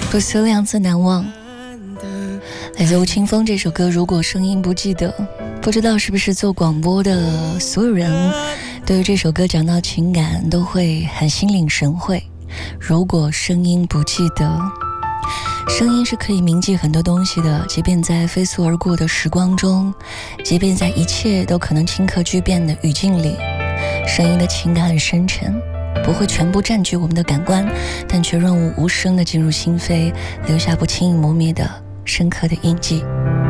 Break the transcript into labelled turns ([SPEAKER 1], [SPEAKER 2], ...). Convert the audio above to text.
[SPEAKER 1] 不思量，自难忘。来自吴青峰这首歌，如果声音不记得，不知道是不是做广播的所有人对于这首歌讲到情感都会很心领神会。如果声音不记得，声音是可以铭记很多东西的，即便在飞速而过的时光中，即便在一切都可能顷刻巨变的语境里，声音的情感很深沉，不会全部占据我们的感官，但却润物无声地进入心扉，留下不轻易磨灭的深刻的印记。